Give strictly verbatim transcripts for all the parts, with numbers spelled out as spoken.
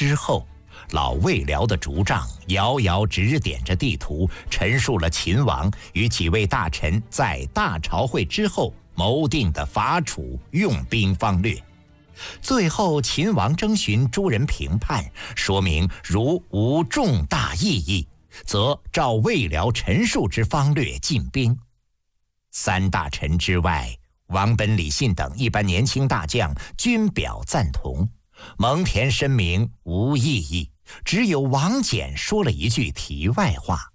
之后，老魏辽的竹杖遥遥指点着地图，陈述了秦王与几位大臣在大朝会之后谋定的伐楚用兵方略。最后秦王征询诸人评判，说明如无重大异议，则照魏辽陈述之方略进兵。三大臣之外，王贲、李信等一般年轻大将均表赞同，蒙恬申明无异议，只有王翦说了一句题外话：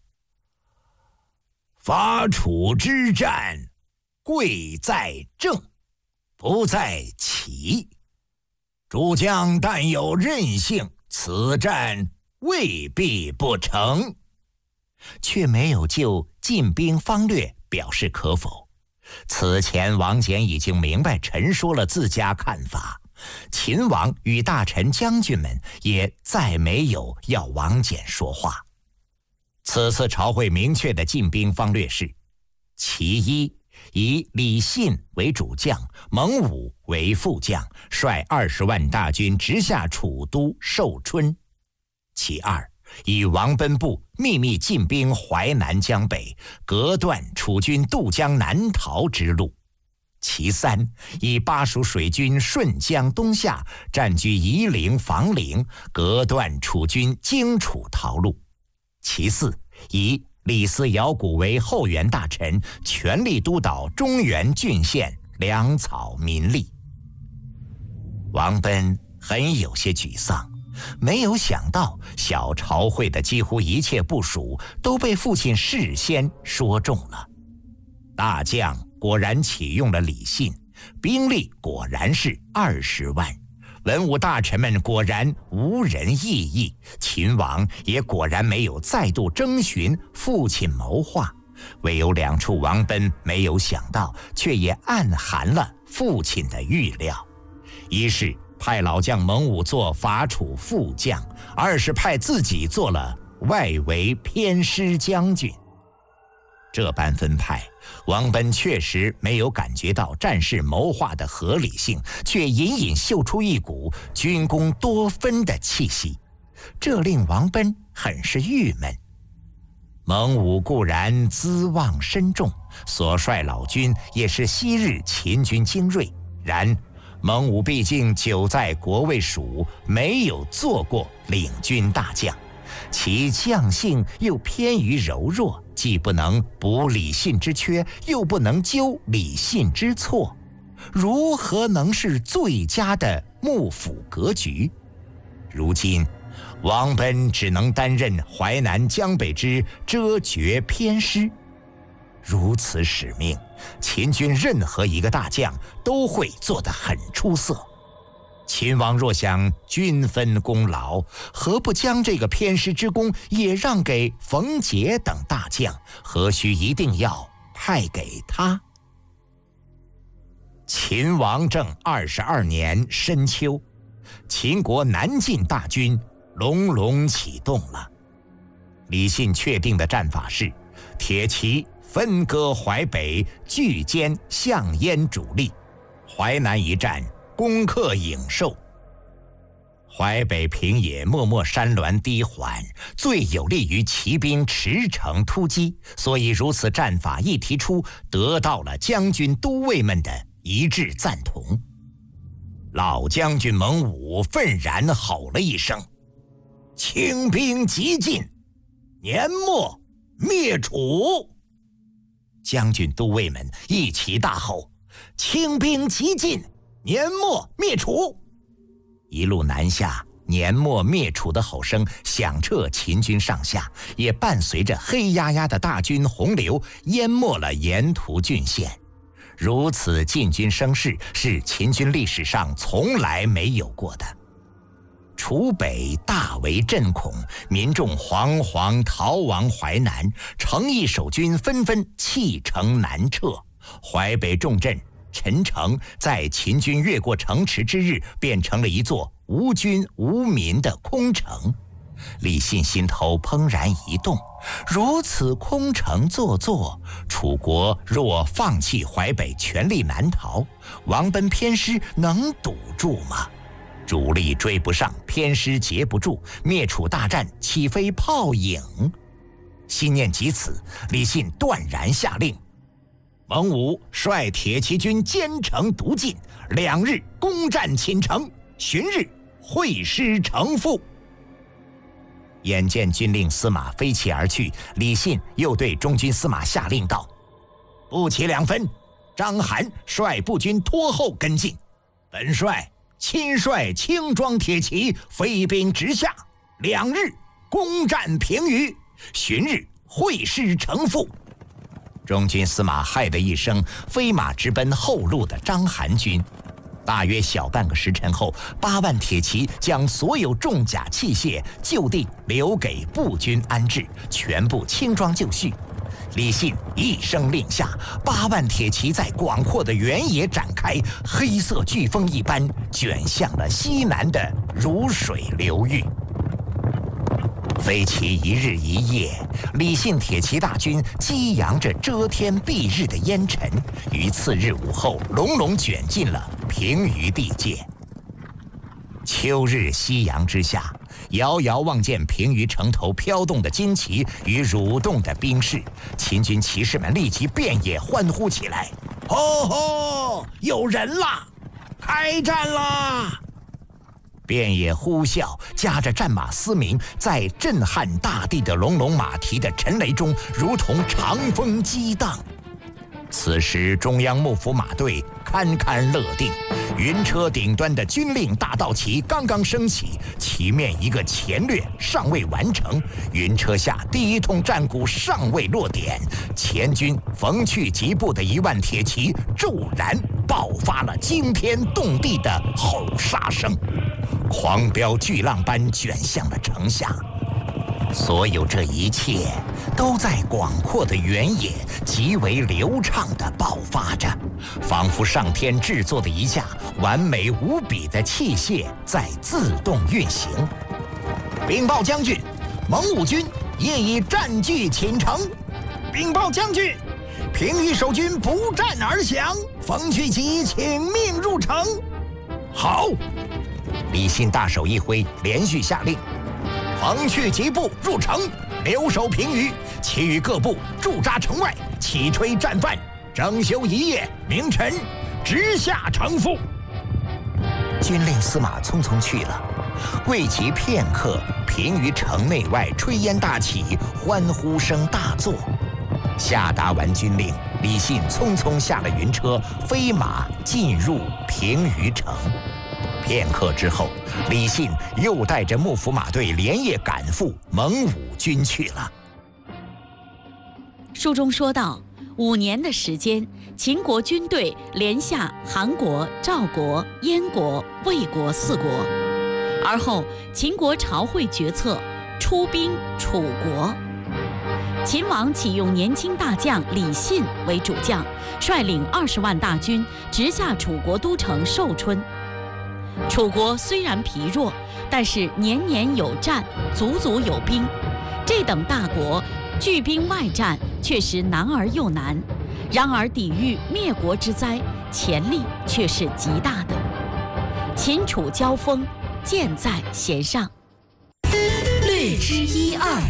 伐楚之战，贵在正，不在奇。诸将但有韧性，此战未必不成。却没有就进兵方略表示可否。此前王翦已经明白陈说了自家看法，秦王与大臣将军们也再没有要王翦说话。此次朝会明确的进兵方略是：其一，以李信为主将，蒙武为副将，率二十万大军直下楚都寿春；其二，以王贲部秘密进兵淮南江北，隔断楚军渡江南逃之路；其三，以巴蜀水军顺江东下，占据夷陵、房陵，隔断楚军荆楚逃路；其四，以李斯、姚贾为后援大臣，全力督导中原郡县粮草民力。王贲很有些沮丧，没有想到小朝会的几乎一切部署都被父亲事先说中了。大将果然启用了李信，兵力果然是二十万，文武大臣们果然无人异议，秦王也果然没有再度征询父亲谋划，唯有两处王贲没有想到，却也暗含了父亲的预料。一是派老将蒙武做伐楚副将，二是派自己做了外围偏师将军。这般分派，王贲确实没有感觉到战事谋划的合理性，却隐隐嗅出一股军功多分的气息，这令王贲很是郁闷。蒙武固然资望深重，所率老军也是昔日秦军精锐，然蒙武毕竟久在国卫署，没有做过领军大将，其将性又偏于柔弱，既不能补李信之缺，又不能纠李信之错，如何能是最佳的幕府格局？如今王贲只能担任淮南江北之遮绝偏师，如此使命，秦军任何一个大将都会做得很出色。秦王若想均分功劳，何不将这个偏师之功也让给冯杰等大将？何须一定要派给他？秦王政二十二年深秋，秦国南进大军隆隆启动了。李信确定的战法是铁骑分割淮北，拒歼项燕主力，淮南一战攻克颍寿。淮北平野漠漠山峦低缓，最有利于骑兵驰骋突击，所以如此战法一提出，得到了将军都尉们的一致赞同。老将军蒙武愤然吼了一声：“清兵急进，年末灭楚！”将军都尉们一齐大吼：“清兵急进，年末灭楚！”一路南下，年末灭楚的吼声响彻秦军上下，也伴随着黑压压的大军洪流淹没了沿途郡县。如此进军声势，是秦军历史上从来没有过的。楚北大为震恐，民众惶惶逃亡淮南，诚意守军纷纷弃城南撤。淮北重镇陈城在秦军越过城池之日，变成了一座无军无民的空城。李信心头怦然一动，如此空城坐坐，楚国若放弃淮北，全力南逃，王贲偏师能堵住吗？ 主力追不上，偏师截不住，灭楚大战岂非泡影？心念及此，李信断然下令，蒙武率铁骑军兼程独进，两日攻占寝城，旬日会师城复。眼见军令司马飞骑而去，李信又对中军司马下令道：步骑两分，章邯率步军拖后跟进，本帅亲率轻装铁骑飞兵直下，两日攻占平舆，旬日会师城复。中军司马骇的一声，飞马直奔后路的章邯军。大约小半个时辰后，八万铁骑将所有重甲器械就地留给步军安置，全部轻装就绪。李信一声令下，八万铁骑在广阔的原野展开，黑色飓风一般卷向了西南的如水流域。飞骑一日一夜，李信铁骑大军激扬着遮天蔽日的烟尘，于次日午后隆隆卷进了平舆地界。秋日夕阳之下，遥遥望见平舆城头飘动的旌旗与蠕动的兵士，秦军骑士们立即遍野欢呼起来：吼吼，有人啦！开战啦！遍野呼啸，夹着战马嘶鸣，在震撼大地的隆隆马蹄的尘雷中，如同长风激荡。此时，中央幕府马队堪堪乐定，云车顶端的军令大道旗刚刚升起，旗面一个前略尚未完成，云车下第一通战鼓尚未落点，前军逢去疾步的一万铁骑骤然爆发了惊天动地的吼杀声，狂飙巨浪般卷向了城下。所有这一切都在广阔的原野极为流畅地爆发着，仿佛上天制作的一架完美无比的器械在自动运行。禀报将军，蒙武军业已占据寝城。禀报将军，平舆守军不战而降，冯去疾请命入城。好！李信大手一挥，连续下令：冯去疾部入城，留守平舆，其余各部驻扎城外，起吹战犯，整休一夜，明晨直下城复。军令司马匆匆去了，未及片刻，平舆城内外炊烟大起，欢呼声大作。下达完军令，李信匆匆下了云车，飞马进入平舆城。片刻之后，李信又带着幕府马队连夜赶赴蒙武军去了。 书中说到，五年的时间，秦国军队连下韩国、赵国、燕国、魏国四国，而后秦国朝会决策出兵楚国。秦王启用年轻大将李信为主将，率领二十万大军直下楚国都城寿春。楚国虽然疲弱，但是年年有战，足足有兵。这等大国聚兵外战，确实难而又难。然而抵御灭国之灾，潜力却是极大的。秦楚交锋，箭在弦上。 略知一二。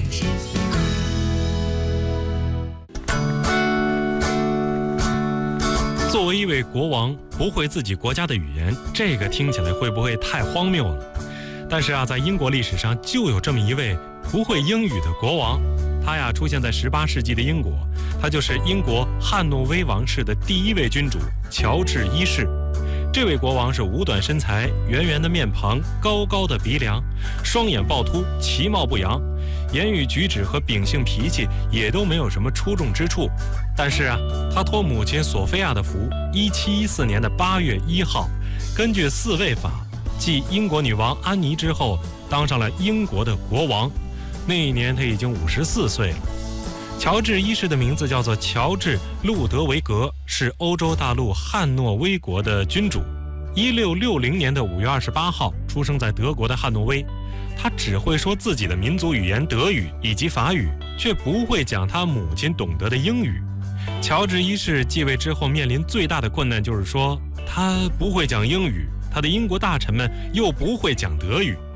作为一位国王，不会自己国家的语言，这个听起来会不会太荒谬了？但是啊，在英国历史上就有这么一位不会英语的国王，他呀出现在十八世纪的英国，他就是英国汉诺威王室的第一位君主乔治一世。这位国王是五短身材，圆圆的面庞，高高的鼻梁，双眼暴突，其貌不扬，言语举止和秉性脾气也都没有什么出众之处。但是啊，他托母亲索菲亚的福，一七一四年的八月一号，根据四位法，继英国女王安妮之后，当上了英国的国王。那一年他已经五十四岁了。乔治一世的名字叫做乔治·路德维格，是欧洲大陆汉诺威国的君主。一六六零年的五月二十八号，出生在德国的汉诺威。他只会说自己的民族语言德语以及法语，却不会讲他母亲懂得的英语。乔治一世继位之后，面临最大的困难就是说，他不会讲英语， 他的英国大臣们又不会讲德语，